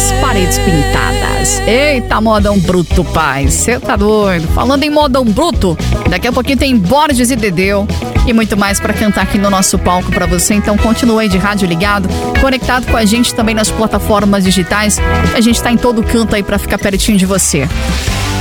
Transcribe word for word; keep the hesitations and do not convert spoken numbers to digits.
as paredes pintadas. Eita, modão bruto, pai. Você tá doido? Falando em modão bruto, daqui a pouquinho tem Borges e Dedeu e muito mais pra cantar aqui no nosso palco pra você. Então continue aí de rádio ligado, conectado com a gente também nas plataformas digitais. A gente tá em todo canto aí pra ficar pertinho de você.